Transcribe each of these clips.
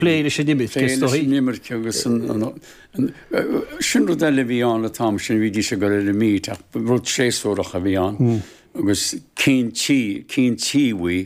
Pléile sé nimit Pléile nimmer agus sin rud eile bhí an le tam sin bhí dí se go le míid ach rud séasúracha bhí an agus cín tíhaí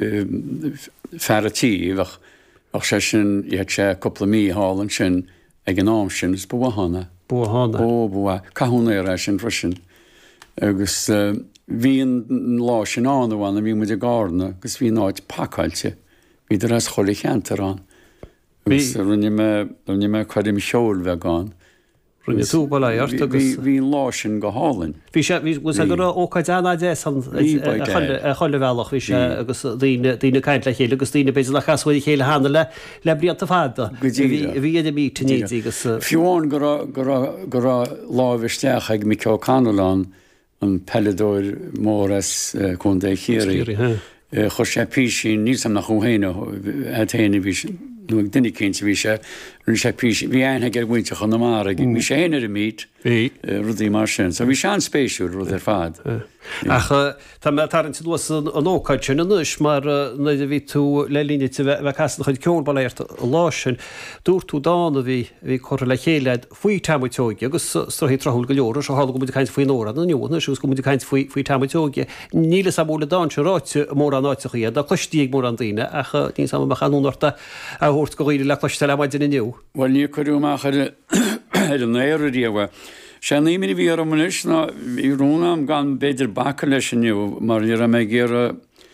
ferratí ach sé sin ag sé coppla mí hálan sin ag an nám sin is buhanana. Buhanana. Ó caithúna ar sin frisin. Agus bhíon lá sin anhhainna bhí mu de gána agus bhí náid pacailte hí de as chola cheantarrán. Agus runne me chuidim seol bheith gáin. Runne tú bailart agus hín lá sin go hálainn. Bhí sé was a go ócaid anna dé cholle bhealach bhí sé agus dína caiint le chéile agus dína beidir le chasfuil chéile hána le blianta fada. Bhí iad mí tuní agus fiúáin go lábhisteach ag mi ce Canán an pelledóir móras chun é chéirí. Chos sé písí níos am nach chuhéine héine bhí nu duine cinint bhí sé run sé písí bhí aine gur bhainte chu namara gin bhí sé héanaar a míid rudí mar sin, so bhí sean spéisiú rud ar fad. Ach tá tarint luas an ócaid sin anúis mar na bhí tú le líine bheith casan chuid ceún baléirt lásin dúr tú dána bhí chur le chéilead faoi tamteógi agus stohí trothúil go leor se hála go mu caiint faoin óra na nniuúna siús go mu caiint faoi tamteógi níle sa bóla dáse ráite mór an áiteach iad a chluistíigh mór an daine ach ní sam chaúnarta a thuirt go réile le chluiste le maidin inniu. Well ní chuúach ar an éiríomh. sé níimi bhí ar ammunis ná í rúnam gan beidir bacha leis inniu mar ar mé ggéire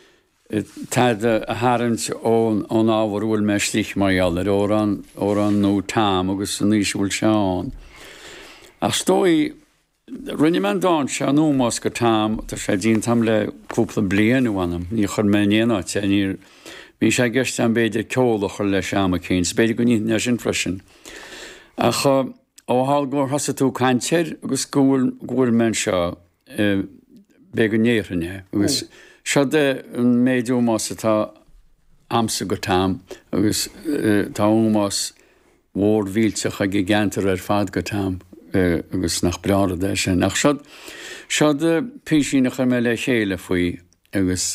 tad a haint ón ábharhfuil meistích marall ar órán nó tám agus san níos bhfuil seán. A stói rinne man dáin se nómas go tám tá sé dín tam le cúpla blianú anam, ní chur méana te ní bhí sé gceist an beidir ceolala chu le seama cén, beidir go ní ne sin freisin. A chu óhall gur thosa tú caiintear agus gúil men seo be go néirinne, agus seo de an méidú más atá amsa go tám agus tá úmás mór bhílteach a gigantar ar fad go tám agus nach breáda de sin. Ach seo de písíach mé le chéile faoi agus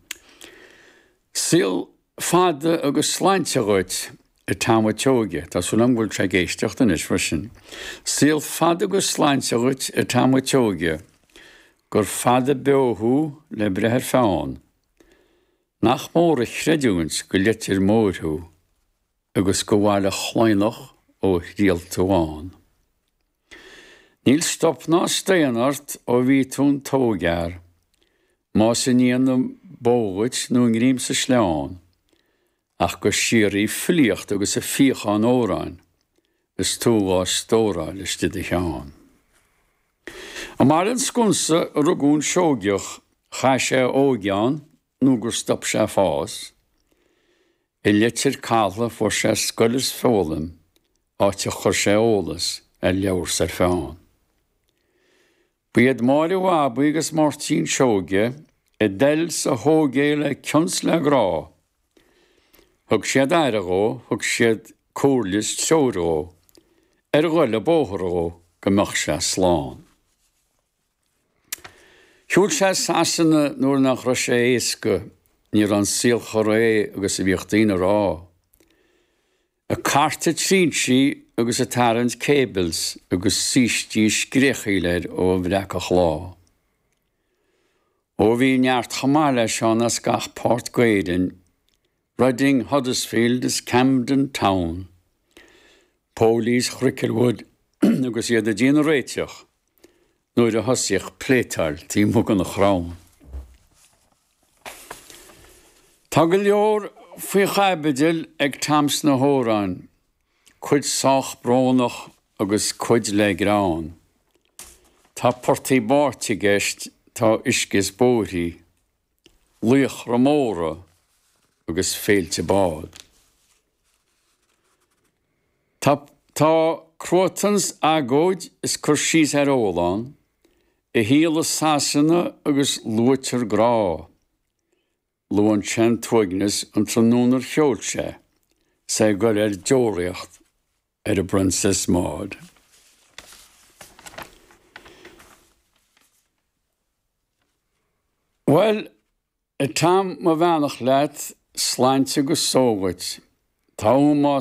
síl fada agus sláinteáid i táhateóge, Tású am bhfuil sé géisteach in is frisin. Síl fada agus sláinteáid i táhateóge gur fada beothú le brethir fáin. Nach mór a chreidúins go letir mórthú agus go bhhaile chláinach ó rialtaháin. Níl stop ná stéanart ó bhí tún tógear, má sa níanam bógait nó an grím sa sleán, ach go sirí fliocht agus a fíochán óráin, gus túá stóráil is de cheán. A mar an scunsa a rugún seogeoch cha sé ógeán nó gur stop sé fás, I letir cála for sé scoilis fólam áte chur sé ólas a leabhar sa fáin. Bíad máirí bhábu agus Martín seoge I del sa hógéile cions le grá. Thug siad airagó, thug siad cúrlis teóró, ghuiile bótharó go mbeadh sé sláán. Thiúil sé sasanna nuair nach raibh sé éasca ní an síl choré agus a bhíochtaína rá. A carta tríntí agus a tarrant cables agus síistí scríochaíleir ó bhreacha chlá. Ó bhí neart chamáile seán as gach Port Gwaden, Reading, Huddersfield is Camden Town. Pólís Chricklewood agus iad a díana réiteach, nuair a thosaíoch plétal tí mugan na chrán. Tá go leor faoi chaibidil ag tams na hóráin, cuid sách brónach agus cuid le grán. Tá portaí báirte gceist tá iscis bóthaí, luach ramóra agus féilte bád. Tá crotans agóid is cur síos ar óláin, I híal sasanna agus luatar grá. Luan sin tuignas an trónúnar cheolse, sé gur deoraíocht ar a Princess Maud. Well, a tam má bheanach leat sláinte go sógait, Tá má